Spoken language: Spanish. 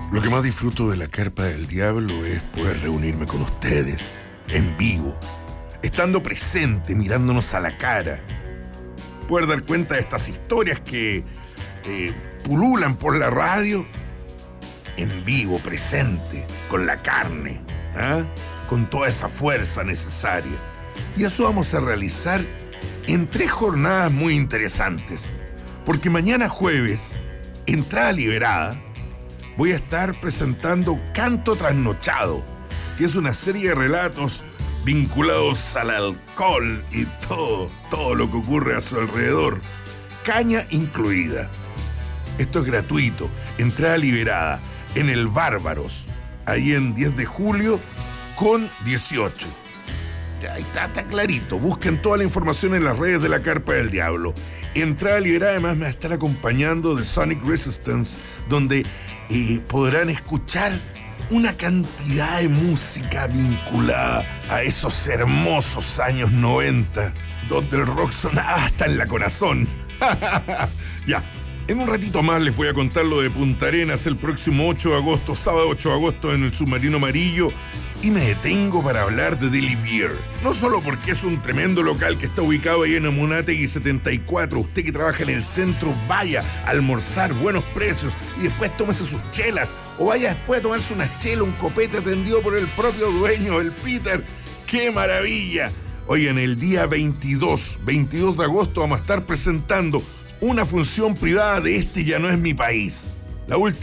Lo que más disfruto de la Carpa del Diablo es poder reunirme con ustedes, en vivo, estando presente, mirándonos a la cara. Poder dar cuenta de estas historias que pululan por la radio, en vivo, presente, con la carne, con toda esa fuerza necesaria. Y eso vamos a realizar en 3 jornadas muy interesantes. Porque mañana jueves, Entrada Liberada, voy a estar presentando Canto Trasnochado, que es una serie de relatos vinculados al alcohol y todo lo que ocurre a su alrededor, caña incluida. Esto es gratuito, entrada liberada, en el Bárbaros, ahí en 10 de julio con 18. Ahí está clarito, busquen toda la información en las redes de la Carpa del Diablo. Entrada liberada, además me va a estar acompañando de Sonic Resistance, donde podrán escuchar una cantidad de música vinculada a esos hermosos años 90, donde el rock sonaba hasta en la corazón. Ya, en un ratito más les voy a contar lo de Punta Arenas el próximo 8 de agosto, sábado 8 de agosto en el Submarino Amarillo. Y me detengo para hablar de Deli Beer. No solo porque es un tremendo local que está ubicado ahí en Amunátegui 74. Usted que trabaja en el centro, vaya a almorzar, buenos precios, y después tómese sus chelas. O vaya después a tomarse unas chelas, un copete atendido por el propio dueño, el Peter. ¡Qué maravilla! Oigan, el día 22 de agosto vamos a estar presentando una función privada de Este Ya No Es Mi País. La última